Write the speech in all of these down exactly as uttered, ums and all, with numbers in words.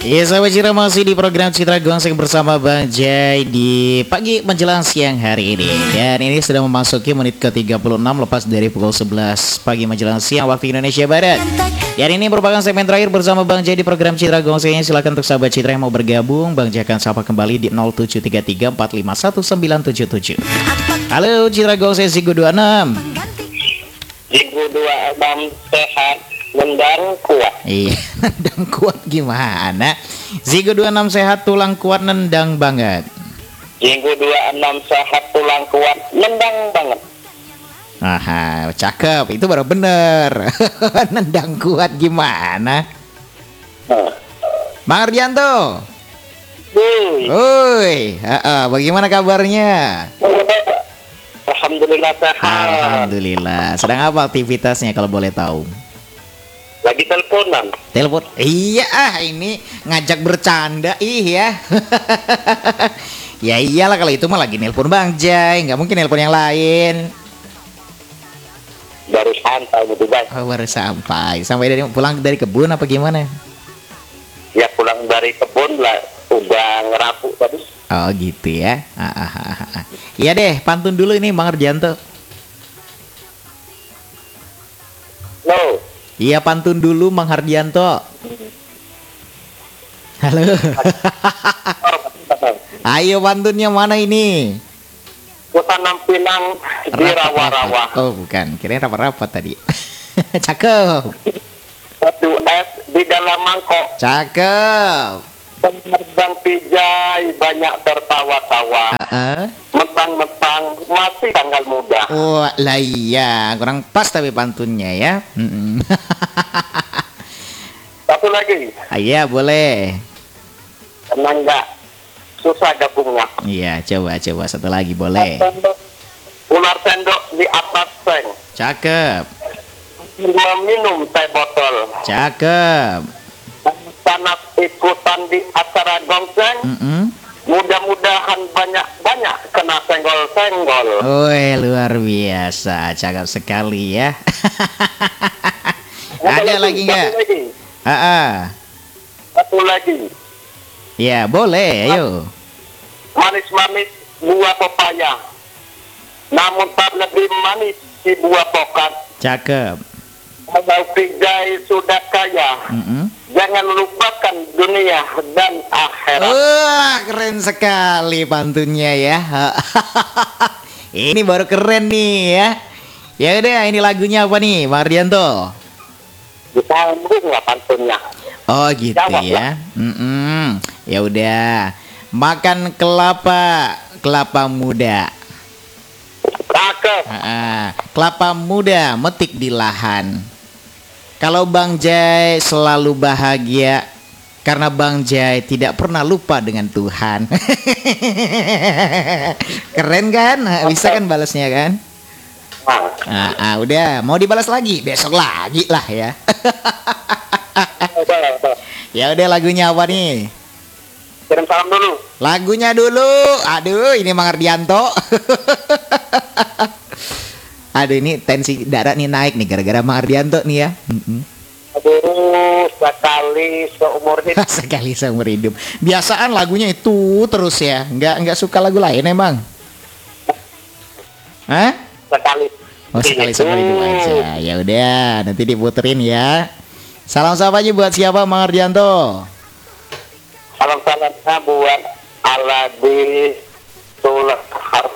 Ya sahabat Citra, masih di program Citra Gongseng bersama Bang Jai di pagi menjelang siang hari ini. Dan ini sudah memasuki menit ke tiga puluh enam lepas dari pukul sebelas pagi menjelang siang waktu Indonesia Barat. Dan ini merupakan segmen terakhir bersama Bang Jai di program Citra Gongsengnya. Silakan untuk sahabat Citra yang mau bergabung, Bang Jai akan sapa kembali di nol tujuh tiga tiga empat lima satu sembilan tujuh tujuh. Halo Citra Gongseng Zigo dua puluh enam. Zigo dua puluh enam sehat, nendang kuat. Iya, nendang kuat gimana? Zigo dua puluh enam sehat, tulang kuat, nendang banget. Zigo dua puluh enam sehat, tulang kuat, nendang banget. Aha, cakep, itu baru bener. Nendang kuat gimana? Nah. Bang Ardianto. Woi. Woi, bagaimana kabarnya? Alhamdulillah sehat. Alhamdulillah. Sedang apa aktivitasnya kalau boleh tahu? Lagi teleponan. Telepon? Iya, ah ini ngajak bercanda, ih ya. Ya iyalah kalau itu mah lagi nelpon Bang Jai, nggak mungkin nelpon yang lain. Baru santai gitu guys. Oh, baru sampai. Sampai dari pulang dari kebun apa gimana? Ya pulang dari kebun lah, udah ngerapu tadi. Oh gitu ya. Ah, ah, ah, ah. Iya deh, pantun dulu ini Bang Ardianto. No. Iya pantun dulu Bang Hardianto. Halo. Ayo pantunnya mana ini? Kutanam pinang di rawa-rawa. Oh bukan, kirain rapat-rapat tadi. Cakep. Satu es di dalam mangkok. Cakep. Penerbang pijai banyak tertawa-tawa. Uh-uh. Mentang-mentang masih tanggal muda. Oh lah iya, kurang pas tapi pantunnya ya. Mm-mm. Satu lagi. Ah, iya boleh. Tenang nggak? Susah gabungnya. Iya coba coba satu lagi boleh. Ular sendok di atas seng. Cakep. Meminum teh botol. Cakep. Panas ikutan di acara gongseng. Mm-mm. Mudah-mudahan banyak-banyak kena senggol-senggol. Woi luar biasa, cakep sekali ya. Ada lagi nggak? Satu lagi. Ah, ah. Satu lagi. Ya boleh, ayo. Manis-manis buah pepaya, namun tak lebih manis si buah pokat. Cakep. Kalau pijai sudah kaya, Mm-mm. jangan lupakan dunia dan akhirat. Wah keren sekali pantunnya ya. Ini baru keren nih ya. Ya udah, ini lagunya apa nih, Bang Ardianto? Disambung lah pantunnya. Oh gitu Jawab ya. Mm-mm. Ya udah. Makan kelapa, kelapa muda. Cakep. Ah, ah. Kelapa muda metik di lahan. Kalau Bang Jai selalu bahagia karena Bang Jai tidak pernah lupa dengan Tuhan. Keren kan? Bisa kan balasnya kan? Ah, ah, udah, mau dibalas lagi? Besok lagi lah ya. Ya udah, lagunya apa nih? Kirim salam dulu. Lagunya dulu. Aduh, ini Bang Ardianto. Aduh, ini tensi darah nih naik nih gara-gara Bang Ardianto nih ya. Mm-mm. Aduh, sekali seumur hidup. Sekali seumur hidup. Biasaan lagunya itu terus ya. Nggak nggak suka lagu lain emang? Hah? Sekali. Oh sekali seumur hidup aja. Ya udah, nanti diputerin ya. Salam siapa aja buat siapa Bang Ardianto? Salam-salamnya buat Aladi Tulah Har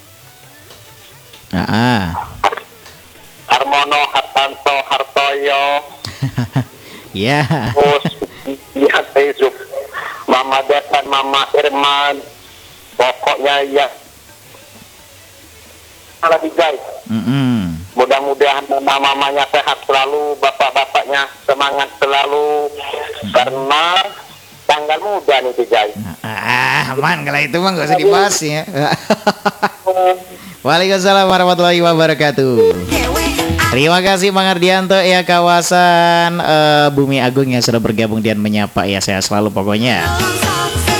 Ah, ah. Harmono Hartanto Hartoyo. Ya. Terus ya Yusuf, Mama Detan, Mama Irman. Pokoknya ya. Lagi guys. Mm-mm. Mudah-mudahan mama-mamanya sehat selalu, bapak-bapaknya semangat selalu, karena tanggal muda nih guys. Ah, aman kalau itu mah nggak usah dibahas ya. Waalaikumsalam warahmatullahi wabarakatuh. Terima kasih Bang Ardianto ya, kawasan uh, Bumi Agung yang sudah bergabung dan menyapa ya, saya selalu pokoknya.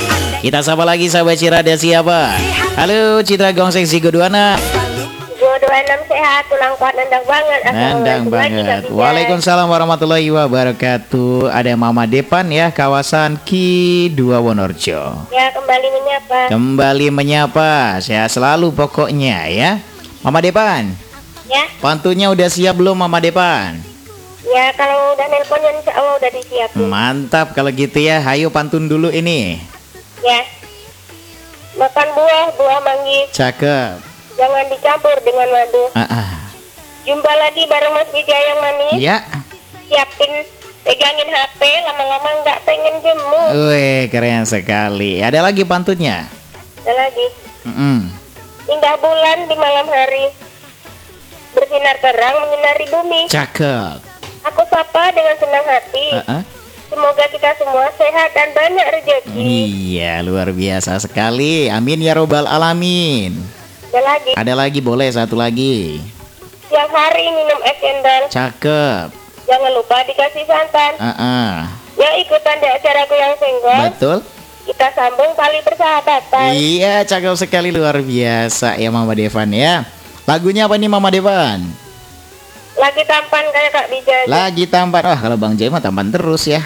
Kita sapa lagi sahabat Citra, ada siapa? Halo Citra Gongseng Zigo dua puluh enam. Zigo dua puluh Salam sehat, tulang kuat, nendang banget. Nendang Assalamualaikum lagi, Kak banget. Bijay. Waalaikumsalam warahmatullahi wabarakatuh. Ada Mama Depan ya, kawasan Ki dua Wonorejo. Ya, kembali menyapa. Kembali menyapa, sehat selalu pokoknya ya. Mama Depan, Ya, pantunnya udah siap belum Mama Depan? ya kalau udah nelponnya insya Allah udah disiapin. Mantap kalau gitu ya, hayu pantun dulu ini. Ya, makan buah, buah manggis, Cakep. jangan dicampur dengan madu. Ah, ah. Jumpa lagi bareng Mas Bijay yang manis. Ya, Siapin, pegangin H P, lama-lama nggak pengen jemu. wih keren sekali. Ada lagi pantunnya? Ada lagi. Mm-mm. Indah bulan di malam hari, bersinar terang menyinari bumi. Cakep. Aku sapa dengan senang hati. Ah, ah. Semoga kita semua sehat dan banyak rezeki. Iya, luar biasa sekali. Amin ya robbal alamin. Ada lagi. Ada lagi, boleh satu lagi. Siang hari minum es cendol. Cakep. Jangan lupa dikasih santan. Ah, ah. Ya ikutan di acaraku yang senggol. Betul. Kita sambung tali persahabatan. Iya, cakep sekali, luar biasa ya Mama Devan ya. Lagunya apa nih Mama Devan? Lagi tampan kayak Kak Bijay. Lagi tampan. Wah, kalau Bang Jai mah tampan terus ya.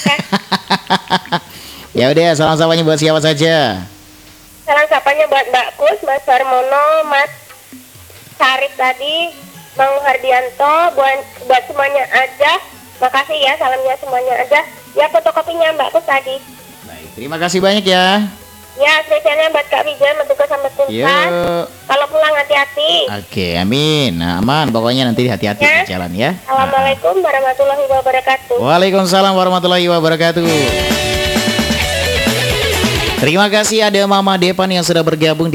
Ya udah, salam sapanya buat siapa saja? Salam sapanya buat Mbak Kus, Mas Sarmono, Mas Sarif tadi, Bang Hardianto, buat, buat semuanya aja. Makasih ya, salamnya semuanya aja. Ya, fotokopinya Mbak Kus tadi. Baik, terima kasih banyak ya. Ya, spesialnya buat Kak Bijay, bertugas sampai tuntas. Yuk. Kalau pulang hati-hati. Oke, amin. Nah, aman. Pokoknya nanti hati-hati Ya. di jalan ya. Assalamualaikum warahmatullahi wabarakatuh. Waalaikumsalam warahmatullahi wabarakatuh. Terima kasih ada Mama Depan yang sudah bergabung di